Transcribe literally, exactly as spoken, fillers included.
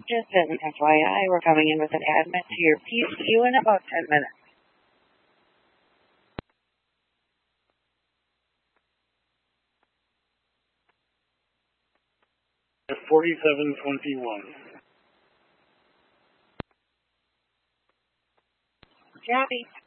Just as an F Y I, we're coming in with an admit to your P C U in about ten minutes. forty-seven twenty-one. Copy.